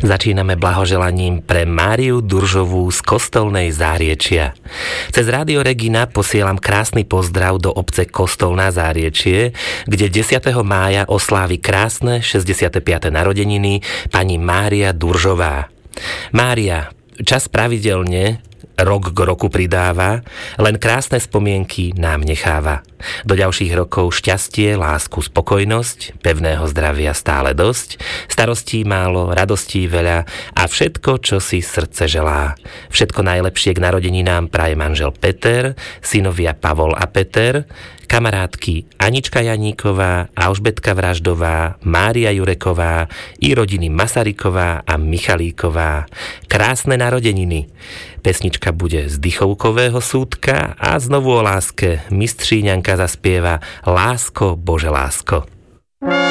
Začíname blahoželaním pre Máriu Duržovú z Kostolnej Záriečia. Cez Rádio Regina posielam krásny pozdrav do obce Kostolná Záriečie, kde 10. mája oslávi krásne 65. narodeniny pani Mária Duržová. Mária, čas pravidelne rok k roku pridáva, len krásne spomienky nám necháva. Do ďalších rokov šťastie, lásku, spokojnosť, pevného zdravia stále dosť, starostí málo, radostí veľa a všetko, čo si srdce želá. Všetko najlepšie k narodeninám praje manžel Peter, synovia Pavol a Peter, kamarátky Anička Janíková, Alžbetka Vraždová, Mária Jureková i rodiny Masaryková a Michalíková. Krásne narodeniny. Pesnička bude z Dychovkového súdka a znovu o láske Mistříňanka zaspieva Lásko, Bože lásko.